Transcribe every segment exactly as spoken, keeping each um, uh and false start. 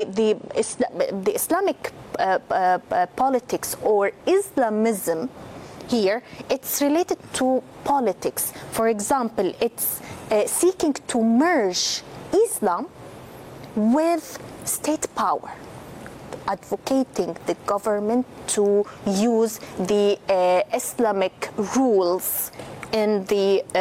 the, Isla- the Islamic uh, uh, uh, politics or Islamism here, it's related to politics. For example, it's uh, seeking to merge Islam with state power, advocating the government to use the uh, Islamic rules in the uh,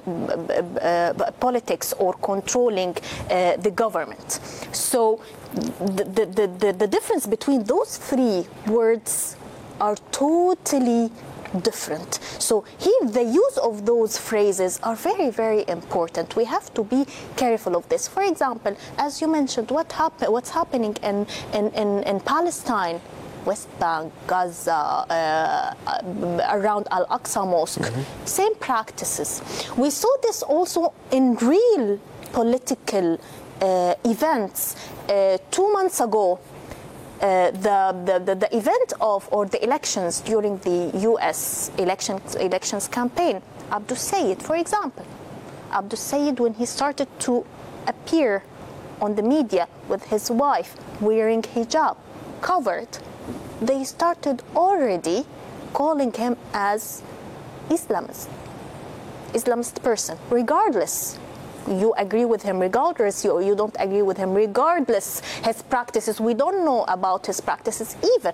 uh, politics or controlling uh, the government. So the, the, the, the difference between those three words are totally different. So here the use of those phrases are very, very important. We have to be careful of this. For example, as you mentioned, what happen, what's happening in, in, in, in Palestine, West Bank, Gaza, uh, around Al-Aqsa Mosque, mm-hmm. same practices. We saw this also in real political uh, events. Uh, two months ago, Uh, the, the, the, the event of, or the elections during the U S election, elections campaign, Abdul Sayyid, for example. Abdul Sayyid, when he started to appear on the media with his wife wearing hijab, covered, they started already calling him as Islamist, Islamist person, regardless. You agree with him regardless, you, you don't agree with him regardless his practices. We don't know about his practices even.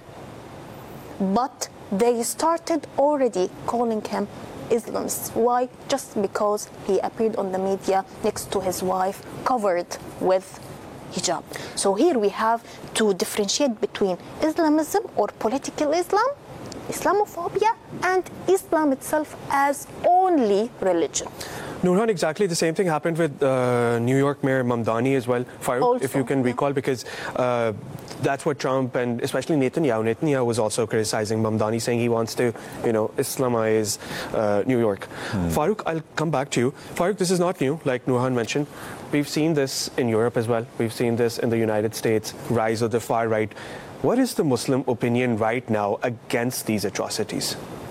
But they started already calling him Islamist. Why? Just because he appeared on the media next to his wife covered with hijab. So here we have to differentiate between Islamism or political Islam, Islamophobia, and Islam itself as only religion. Nurhan, exactly the same thing happened with uh, New York Mayor Mamdani as well, Farouk, also, if you can recall, because uh, that's what Trump and especially Netanyahu, Netanyahu was also criticizing Mamdani, saying he wants to, you know, Islamize uh, New York. Hmm. Farouk, I'll come back to you. Farouk, this is not new, like Nurhan mentioned. We've seen this in Europe as well. We've seen this in the United States, rise of the far right. What is the Muslim opinion right now against these atrocities?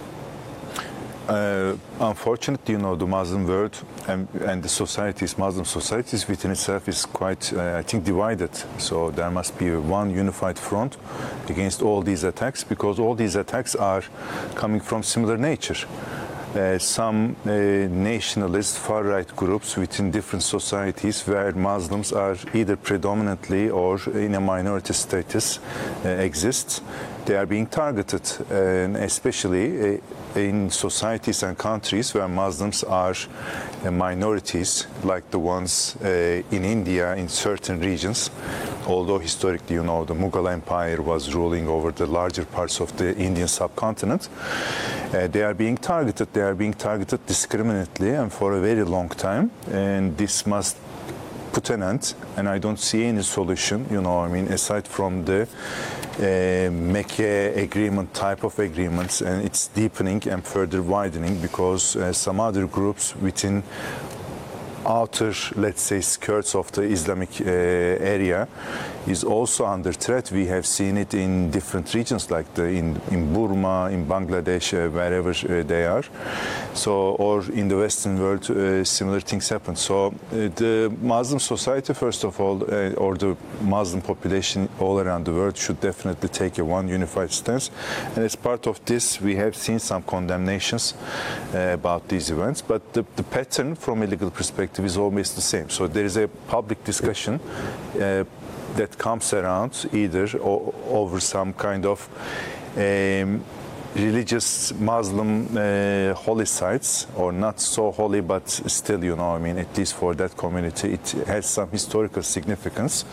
Uh, unfortunately, you know, the Muslim world and, and the societies, Muslim societies within itself is quite, uh, I think, divided. So there must be one unified front against all these attacks, because all these attacks are coming from similar nature. Uh, some uh, nationalist far-right groups within different societies where Muslims are either predominantly or in a minority status uh, exist, they are being targeted, and especially uh, in societies and countries where Muslims are uh, minorities, like the ones uh, in India in certain regions. Although historically, you know, the Mughal Empire was ruling over the larger parts of the Indian subcontinent, uh, they are being targeted. They are being targeted discriminately and for a very long time, and this must put an end. And I don't see any solution, you know, I mean, aside from the uh, Mecca agreement type of agreements, and it's deepening and further widening because uh, some other groups within outer, let's say, skirts of the Islamic uh, area is also under threat. We have seen it in different regions, like the, in, in Burma, in Bangladesh, uh, wherever uh, they are. So, or in the Western world, uh, similar things happen. So, uh, the Muslim society, first of all, uh, or the Muslim population all around the world should definitely take a one unified stance. And as part of this, we have seen some condemnations uh, about these events. But the, the pattern, from a legal perspective, is always the same. So there is a public discussion uh, that comes around either o over some kind of um, religious Muslim uh, holy sites, or not so holy, but still, you know, I mean, at least for that community, it has some historical significance.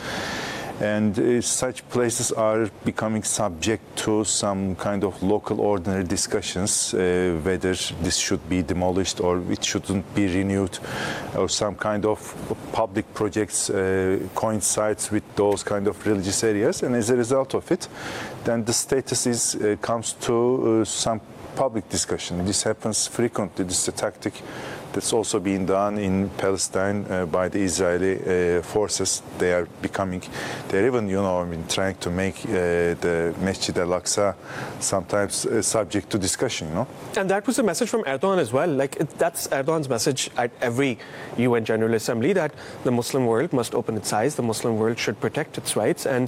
And uh, such places are becoming subject to some kind of local ordinary discussions, uh, whether this should be demolished or it shouldn't be renewed, or some kind of public projects uh, coincides with those kind of religious areas. And as a result of it, then the status is, uh, comes to uh, some public discussion. This happens frequently. This is a tactic that's also being done in Palestine uh, by the Israeli uh, forces. They are becoming, they're even, you know, I mean, trying to make uh, the Masjid al-Aqsa sometimes uh, subject to discussion, you know. And that was the message from Erdogan as well. Like, it, that's Erdogan's message at every U N General Assembly, that the Muslim world must open its eyes, the Muslim world should protect its rights. And